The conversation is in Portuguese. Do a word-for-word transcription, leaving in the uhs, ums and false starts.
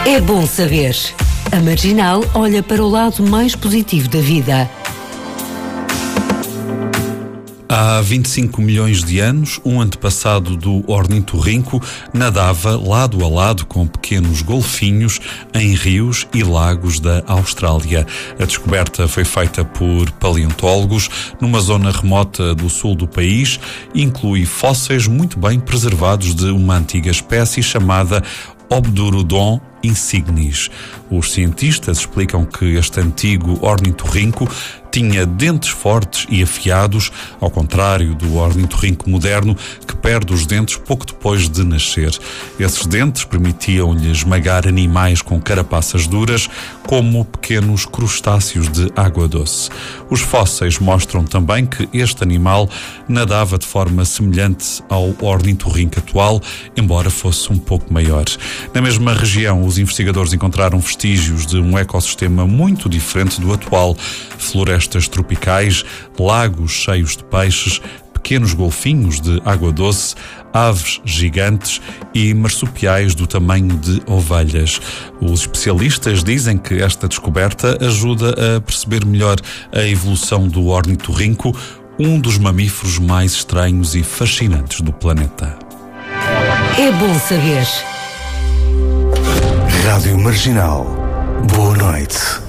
É bom saber. A Marginal olha para o lado mais positivo da vida. Há vinte e cinco milhões de anos, um antepassado do ornitorrinco nadava lado a lado com pequenos golfinhos em rios e lagos da Austrália. A descoberta foi feita por paleontólogos numa zona remota do sul do país e inclui fósseis muito bem preservados de uma antiga espécie chamada Obdurodon insignis. Os cientistas explicam que este antigo ornitorrinco tinha dentes fortes e afiados, ao contrário do ornitorrinco moderno, que perde os dentes pouco depois de nascer. Esses dentes permitiam-lhe esmagar animais com carapaças duras, como pequenos crustáceos de água doce. Os fósseis mostram também que este animal nadava de forma semelhante ao ornitorrinco atual, embora fosse um pouco maior. Na mesma região, os investigadores encontraram vestígios de um ecossistema muito diferente do atual. Florestas tropicais, lagos cheios de peixes, pequenos golfinhos de água doce, aves gigantes e marsupiais do tamanho de ovelhas. Os especialistas dizem que esta descoberta ajuda a perceber melhor a evolução do ornitorrinco, um dos mamíferos mais estranhos e fascinantes do planeta. É bom saber. Rádio Marginal. Boa noite.